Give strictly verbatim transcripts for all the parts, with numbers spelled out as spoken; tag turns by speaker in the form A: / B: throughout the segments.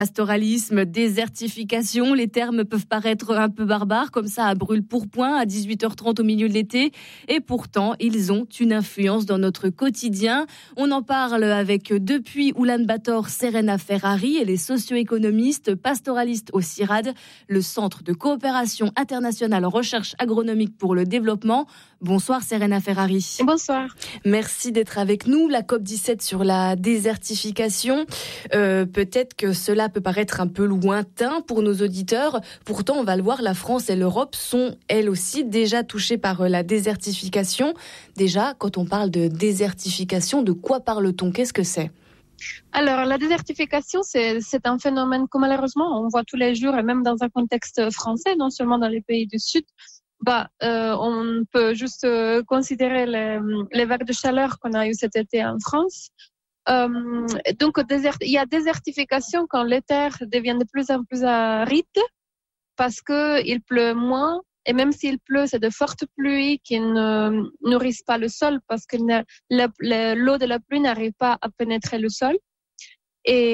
A: Pastoralisme, désertification, les termes peuvent paraître un peu barbares, comme ça à brûle-pourpoint, à dix-huit heures trente au milieu de l'été. Et pourtant, ils ont une influence dans notre quotidien. On en parle avec, depuis Oulan-Bator, Serena Ferrari. Elle est socio-économiste, pastoraliste au CIRAD, le Centre de coopération internationale en recherche agronomique pour le développement. Bonsoir Serena Ferrari.
B: Bonsoir.
A: Merci d'être avec nous. La COP dix-sept sur la désertification. Euh, peut-être que cela peut paraître un peu lointain pour nos auditeurs. Pourtant, on va le voir, la France et l'Europe sont elles aussi déjà touchées par la désertification. Déjà, quand on parle de désertification, de quoi parle-t-on ? Qu'est-ce que c'est ?
B: Alors, la désertification, c'est, c'est un phénomène que malheureusement, on voit tous les jours, et même dans un contexte français, non seulement dans les pays du Sud. Bah, euh, on peut juste euh, considérer les, les vagues de chaleur qu'on a eues cet été en France. Euh, donc, désert, il y a désertification quand les terres deviennent de plus en plus arides parce qu'il pleut moins. Et même s'il pleut, c'est de fortes pluies qui ne nourrissent pas le sol parce que la, la, l'eau de la pluie n'arrive pas à pénétrer le sol. Et,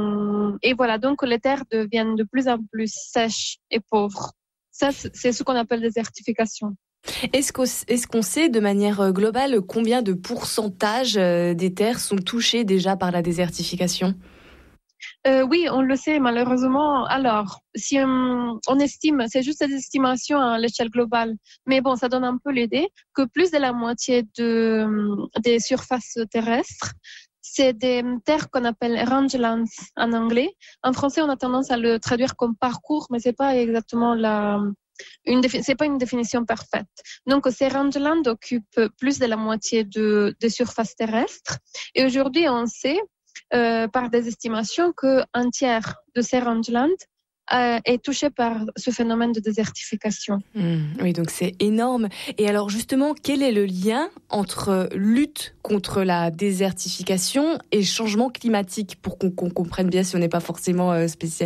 B: et voilà, donc les terres deviennent de plus en plus sèches et pauvres. Ça, c'est ce qu'on appelle désertification.
A: Est-ce qu'on, est-ce qu'on sait de manière globale combien de pourcentage des terres sont touchées déjà par la désertification ?
B: euh, Oui, on le sait malheureusement. Alors, si on, on estime, c'est juste des estimations à l'échelle globale, mais bon, ça donne un peu l'idée que plus de la moitié de, des surfaces terrestres, c'est des terres qu'on appelle rangelands en anglais. En français, on a tendance à le traduire comme parcours, mais c'est pas exactement la... Une défi- c'est pas une définition parfaite. Donc, ces rangelands occupent plus de la moitié de, des surfaces terrestres. Et aujourd'hui, on sait, euh, par des estimations, qu'un tiers de ces rangelands euh, est touché par ce phénomène de désertification.
A: Mmh, oui, donc c'est énorme. Et alors, justement, quel est le lien entre lutte contre la désertification et changement climatique, pour qu'on, qu'on comprenne bien si on n'est pas forcément euh, spécialiste ?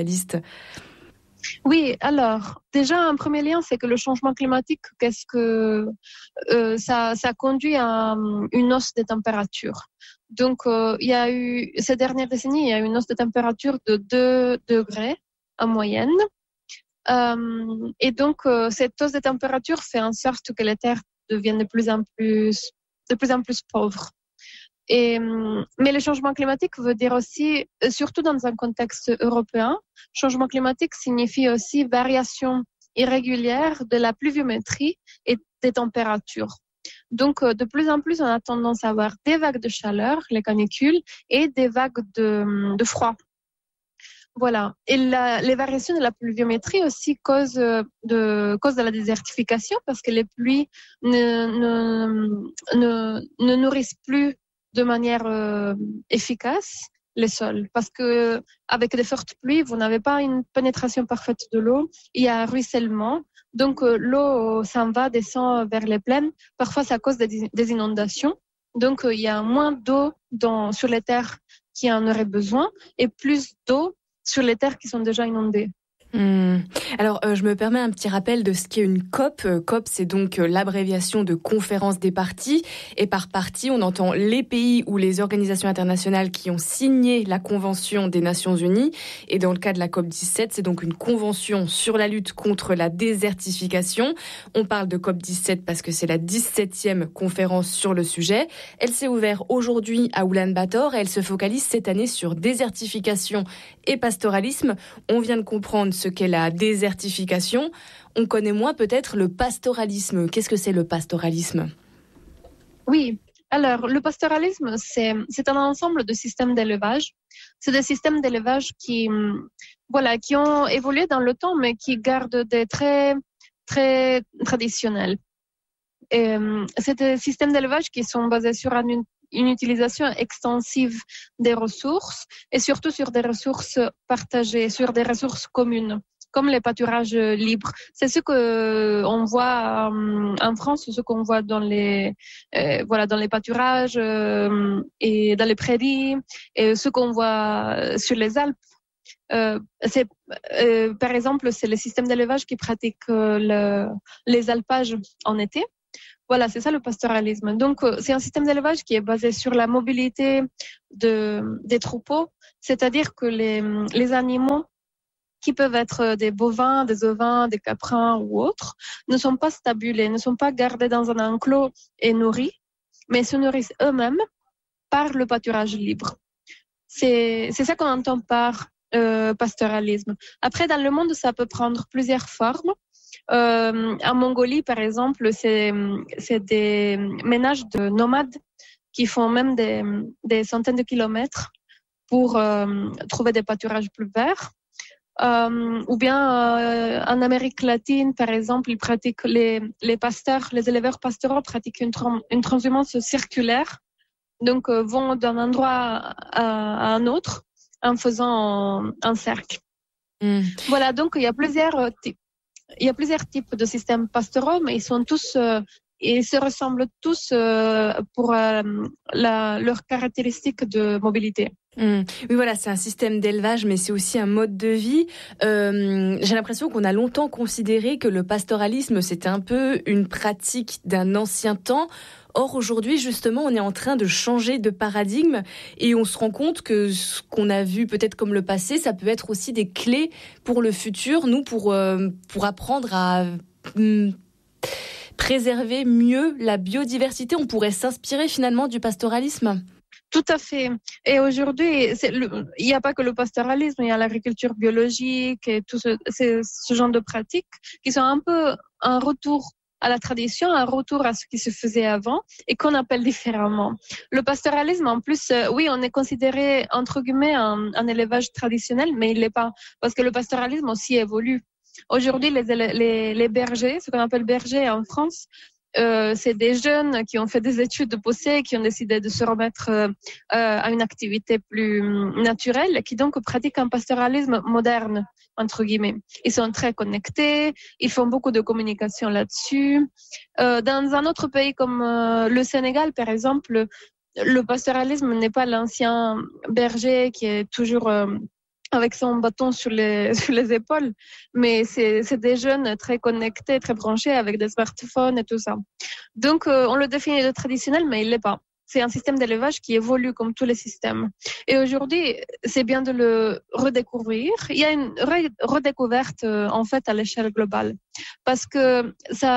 B: Oui, alors déjà un premier lien, c'est que le changement climatique, qu'est-ce que euh, ça, ça conduit à une hausse des températures. Donc euh, il y a eu ces dernières décennies, il y a eu une hausse de température de deux degrés en moyenne. Euh, et donc euh, cette hausse de température fait en sorte que les terres deviennent de plus en plus, de plus en plus pauvres. Et, mais le changement climatique veut dire aussi, surtout dans un contexte européen, changement climatique signifie aussi variation irrégulière de la pluviométrie et des températures. Donc, de plus en plus, on a tendance à avoir des vagues de chaleur, les canicules, et des vagues de, de froid. Voilà. Et la, les variations de la pluviométrie aussi causent de, causent de la désertification parce que les pluies ne, ne, ne, ne nourrissent plus de manière euh, efficace les sols, parce que avec des fortes pluies, vous n'avez pas une pénétration parfaite de l'eau, il y a un ruissellement, donc euh, l'eau s'en va, descend vers les plaines, parfois ça cause des, des inondations, donc euh, il y a moins d'eau dans, sur les terres qui en auraient besoin et plus d'eau sur les terres qui sont déjà inondées.
A: Mmh. Alors, euh, je me permets un petit rappel de ce qu'est une COP. Euh, COP, c'est donc euh, l'abréviation de Conférence des parties. Et par parties, on entend les pays ou les organisations internationales qui ont signé la Convention des Nations Unies. Et dans le cas de la COP dix-sept, c'est donc une convention sur la lutte contre la désertification. On parle de COP dix-sept parce que c'est la dix-septième conférence sur le sujet. Elle s'est ouverte aujourd'hui à Oulan-Bator et elle se focalise cette année sur désertification et pastoralisme. On vient de comprendre ce qu'est la désertification. On connaît moins peut-être le pastoralisme. Qu'est-ce que c'est le pastoralisme ?
B: Oui, alors le pastoralisme, c'est, c'est un ensemble de systèmes d'élevage. C'est des systèmes d'élevage qui, voilà, qui ont évolué dans le temps, mais qui gardent des traits très traditionnels. Et, c'est des systèmes d'élevage qui sont basés sur un une utilisation extensive des ressources et surtout sur des ressources partagées, sur des ressources communes, comme les pâturages libres. C'est ce que on voit en France, ce qu'on voit dans les euh, voilà dans les pâturages euh, et dans les prairies, et ce qu'on voit sur les Alpes. Euh, c'est, euh, par exemple, c'est le système d'élevage qui pratique euh, le, les alpages en été. Voilà, c'est ça le pastoralisme. Donc, c'est un système d'élevage qui est basé sur la mobilité de, des troupeaux C'est-à-dire que les, les animaux qui peuvent être des bovins, des ovins, des caprins ou autres, ne sont pas stabulés, ne sont pas gardés dans un enclos et nourris, mais se nourrissent eux-mêmes par le pâturage libre. C'est, c'est ça qu'on entend par euh, pastoralisme. Après, dans le monde, ça peut prendre plusieurs formes. Euh, en Mongolie, par exemple, c'est, c'est des ménages de nomades qui font même des, des centaines de kilomètres pour euh, trouver des pâturages plus verts. Euh, ou bien euh, en Amérique latine, par exemple, ils pratiquent les, les pasteurs, les éleveurs pastoraux pratiquent une, tran- une transhumance circulaire. Donc, euh, vont d'un endroit à, à un autre en faisant un, un cercle. Mm. Voilà, donc il y a plusieurs euh, types. Il y a plusieurs types de systèmes pastoraux, mais ils sont tous, euh, ils se ressemblent tous euh, pour euh, la, leurs caractéristiques de mobilité.
A: Mmh. Oui, voilà, c'est un système d'élevage, mais c'est aussi un mode de vie. Euh, j'ai l'impression qu'on a longtemps considéré que le pastoralisme, c'était un peu une pratique d'un ancien temps. Or, aujourd'hui, justement, on est en train de changer de paradigme et on se rend compte que ce qu'on a vu peut-être comme le passé, ça peut être aussi des clés pour le futur, nous, pour, euh, pour apprendre à hum, préserver mieux la biodiversité. On pourrait s'inspirer finalement du pastoralisme.
B: Tout à fait. Et aujourd'hui, c'est le, il n'y a pas que le pastoralisme, il y a l'agriculture biologique et tout ce, ce genre de pratiques qui sont un peu un retour à la tradition, un retour à ce qui se faisait avant et qu'on appelle différemment. Le pastoralisme, en plus, euh, oui, on est considéré, entre guillemets, un, un élevage traditionnel, mais il l'est pas, parce que le pastoralisme aussi évolue. Aujourd'hui, les, les, les bergers, ce qu'on appelle bergers en France, Euh, c'est des jeunes qui ont fait des études de poussée, qui ont décidé de se remettre euh, à une activité plus naturelle, qui donc pratiquent un pastoralisme moderne, entre guillemets. Ils sont très connectés, ils font beaucoup de communication là-dessus. Euh, dans un autre pays comme euh, le Sénégal, par exemple, le pastoralisme n'est pas l'ancien berger qui est toujours... Euh, avec son bâton sur les, sur les épaules. Mais c'est, c'est des jeunes très connectés, très branchés avec des smartphones et tout ça. Donc, euh, on le définit de traditionnel, mais il l'est pas. C'est un système d'élevage qui évolue comme tous les systèmes. Et aujourd'hui, c'est bien de le redécouvrir. Il y a une re- redécouverte, euh, en fait, à l'échelle globale. Parce que ça,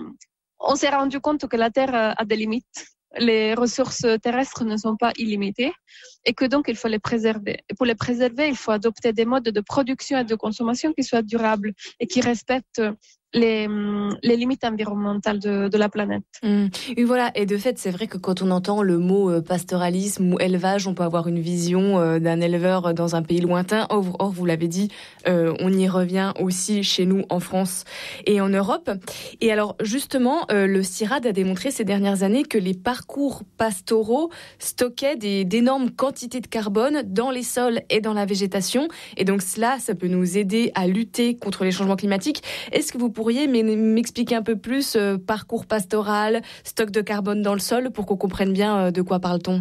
B: on s'est rendu compte que la Terre a des limites. Les ressources terrestres ne sont pas illimitées et que donc il faut les préserver. Et pour les préserver, il faut adopter des modes de production et de consommation qui soient durables et qui respectent les, les limites environnementales de, de la planète.
A: Mmh. Et voilà, et de fait, c'est vrai que quand on entend le mot pastoralisme ou élevage, on peut avoir une vision euh, d'un éleveur dans un pays lointain. Or, or vous l'avez dit, euh, on y revient aussi chez nous en France et en Europe. Et alors, justement, euh, le CIRAD a démontré ces dernières années que les parcours pastoraux stockaient des, d'énormes quantités de carbone dans les sols et dans la végétation. Et donc cela, ça peut nous aider à lutter contre les changements climatiques. Est-ce que vous pourriez m'expliquer un peu plus euh, parcours pastoral, stock de carbone dans le sol, pour qu'on comprenne bien euh, de quoi parle-t-on?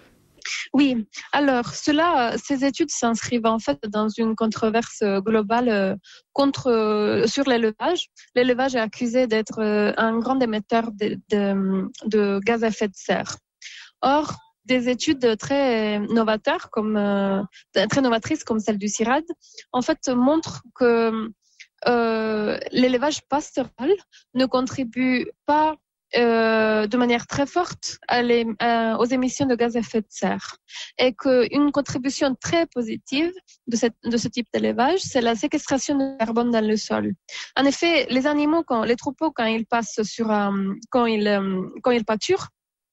B: Oui, alors cela, ces études s'inscrivent en fait dans une controverse globale euh, contre euh, sur l'élevage. L'élevage est accusé d'être euh, un grand émetteur de, de, de gaz à effet de serre. Or, des études très novateurs, comme euh, très novatrices comme celle du CIRAD, en fait montrent que euh, l'élevage pastoral ne contribue pas Euh, de manière très forte à les, à, aux émissions de gaz à effet de serre. Et qu'une contribution très positive de, cette, de ce type d'élevage, c'est la séquestration de carbone dans le sol. En effet, les animaux, quand, les troupeaux, quand ils passent sur un, quand ils, quand ils pâturent,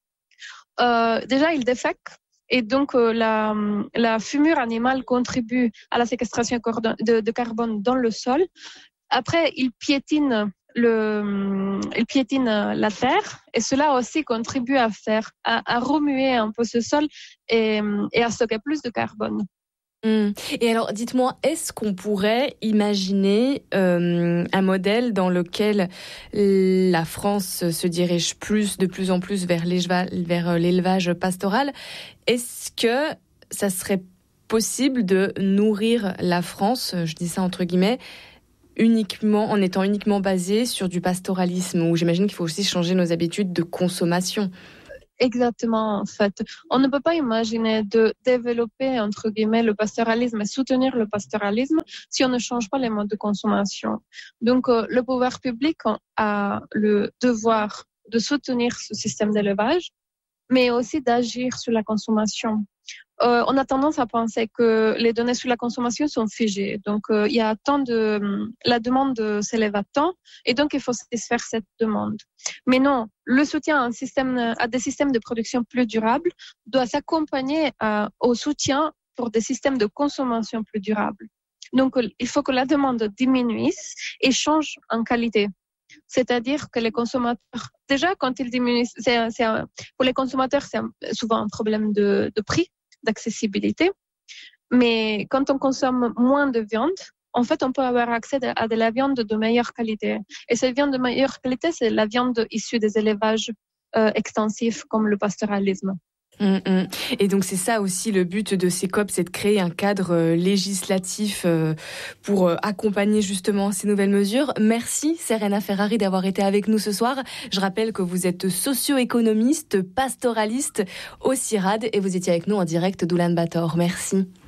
B: euh, déjà ils défèquent. Et donc, euh, la, la fumure animale contribue à la séquestration de, de carbone dans le sol. Après, ils piétinent Le, il piétine la terre et cela aussi contribue à faire, à, à remuer un peu ce sol et, et à stocker plus de carbone.
A: Mmh. Et alors, dites-moi, est-ce qu'on pourrait imaginer euh, un modèle dans lequel la France se dirige plus, de plus en plus vers l'élevage, vers l'élevage pastoral? Est-ce que ça serait possible de nourrir la France, je dis ça entre guillemets, uniquement, en étant uniquement basé sur du pastoralisme, où j'imagine qu'il faut aussi changer nos habitudes de consommation?
B: Exactement, en fait. On ne peut pas imaginer de développer, entre guillemets, le pastoralisme et soutenir le pastoralisme si on ne change pas les modes de consommation. Donc, euh, le pouvoir public a le devoir de soutenir ce système d'élevage, mais aussi d'agir sur la consommation. Euh, on a tendance à penser que les données sur la consommation sont figées. Donc, euh, il y a tant de, la demande s'élève à tant, et donc il faut satisfaire cette demande. Mais non, le soutien à, un système, à des systèmes de production plus durables doit s'accompagner à, au soutien pour des systèmes de consommation plus durables. Donc, il faut que la demande diminue et change en qualité. C'est-à-dire que les consommateurs, déjà quand ils diminuent, c'est, c'est un, pour les consommateurs, c'est un, souvent un problème de, de prix, d'accessibilité. Mais quand on consomme moins de viande, en fait, on peut avoir accès à de la viande de meilleure qualité. Et cette viande de meilleure qualité, c'est la viande issue des élevages euh, extensifs comme le pastoralisme.
A: Mmh, mmh. Et donc c'est ça aussi le but de ces C O P, c'est de créer un cadre euh, législatif euh, pour euh, accompagner justement ces nouvelles mesures. Merci Serena Ferrari d'avoir été avec nous ce soir. Je rappelle que vous êtes socio-économiste, pastoraliste au CIRAD et vous étiez avec nous en direct d'Oulan-Bator. Merci.